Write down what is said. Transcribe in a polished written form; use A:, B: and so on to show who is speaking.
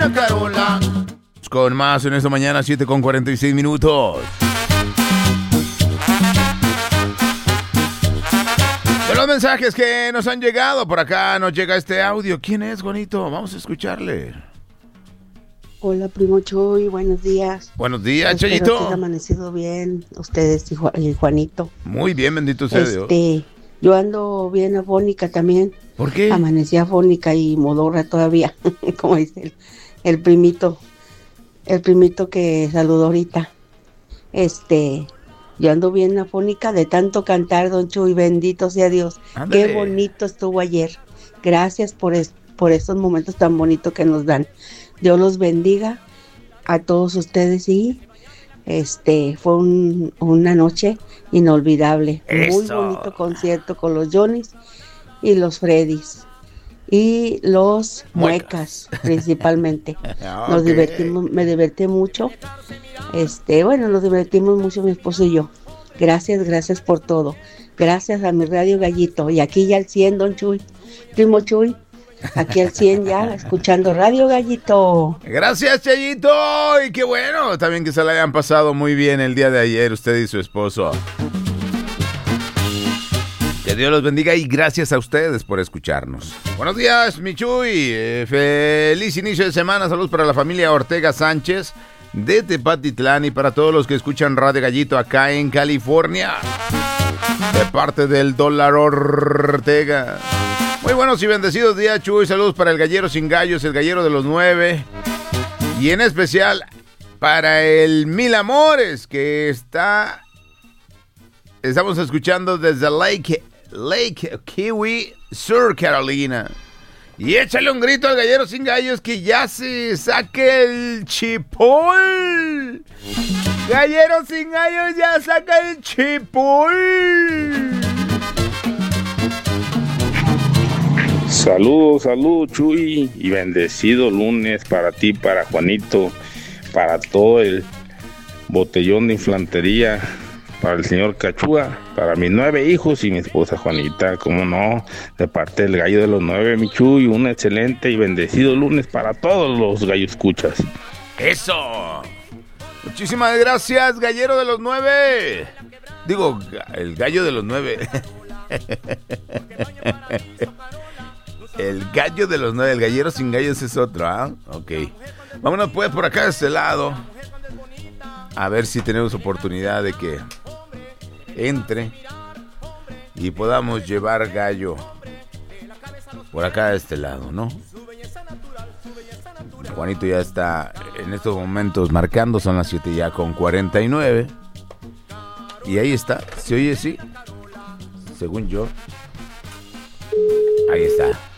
A: Ana Carola. Con más en esta mañana, 7:46. De los mensajes que nos han llegado, por acá nos llega este audio. ¿Quién es, Juanito? Vamos a escucharle.
B: Hola, primo Chuy, buenos días.
A: Buenos días,
B: Espero
A: Chayito.
B: que haya amanecido bien, ustedes y Juanito.
A: Muy bien, bendito sea Dios.
B: Yo ando bien afónica también.
A: ¿Por qué?
B: Amanecí afónica y modorra todavía, como dice el primito que saludó ahorita. Yo ando bien afónica de tanto cantar, don Chuy, bendito sea Dios.
A: Ándale.
B: Qué bonito estuvo ayer. Gracias por estos momentos tan bonitos que nos dan. Dios los bendiga a todos ustedes y fue una noche inolvidable.
A: Eso.
B: Muy bonito concierto con los Johnnys y los Freddys y los Muecas principalmente. Nos divertimos, me divertí mucho. Nos divertimos mucho mi esposo y yo. Gracias por todo. Gracias a mi Radio Gallito. Y aquí ya al 100, don Chuy, primo Chuy. Aquí al 100 ya, escuchando Radio Gallito.
A: Gracias, Chayito. Y qué bueno, también que se la hayan pasado muy bien el día de ayer, usted y su esposo. Que Dios los bendiga y gracias a ustedes por escucharnos. Buenos días, mi Chuy. Feliz inicio de semana. Saludos para la familia Ortega Sánchez de Tepatitlán y para todos los que escuchan Radio Gallito acá en California. De parte del Dólar Ortega. Muy buenos y bendecidos días, Chuy. Saludos para el gallero sin gallos, el gallero de los 9. Y en especial para el Mil Amores, que estamos escuchando desde Lake Kiwi, Sur Carolina. Y échale un grito al gallero sin gallos que ya se saque el chipol. Gallero sin gallos, ya saca el chipol.
C: Saludos, Chuy, y bendecido lunes para ti, para Juanito, para todo el botellón de infantería, para el señor Cachúa, para mis 9 hijos y mi esposa Juanita, como no, de parte del gallo de los 9, mi Chuy, un excelente y bendecido lunes para todos los gallos escuchas.
A: ¡Eso! Muchísimas gracias, gallero de los 9. Digo, el gallo de los 9. El gallo de los 9, el gallero sin gallos es otro, ¿ah? Ok. Vámonos pues por acá de este lado. A ver si tenemos oportunidad de que entre y podamos llevar gallo por acá de este lado, ¿no? Juanito ya está en estos momentos marcando, son las 7:49. Y ahí está, se oye así, según yo. Ahí está.